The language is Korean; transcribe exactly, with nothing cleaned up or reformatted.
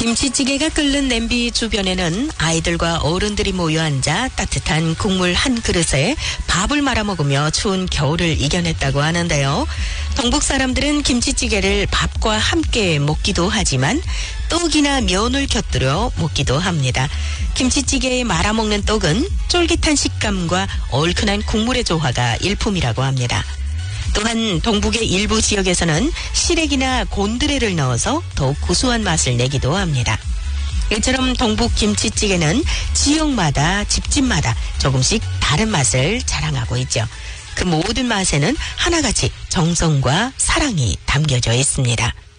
김치찌개가 끓는 냄비 주변에는 아이들과 어른들이 모여 앉아 따뜻한 국물 한 그릇에 밥을 말아 먹으며 추운 겨울을 이겨냈다고 하는데요. 동북 사람들은 김치찌개를 밥과 함께 먹기도 하지만 떡이나 면을 곁들여 먹기도 합니다. 김치찌개에 말아먹는 떡은 쫄깃한 식감과 얼큰한 국물의 조화가 일품이라고 합니다. 또한 동북의 일부 지역에서는 시래기나 곤드레를 넣어서 더욱 구수한 맛을 내기도 합니다. 이처럼 동북 김치찌개는 지역마다 집집마다 조금씩 다른 맛을 자랑하고 있죠. 그 모든 맛에는 하나같이 정성과 사랑이 담겨져 있습니다.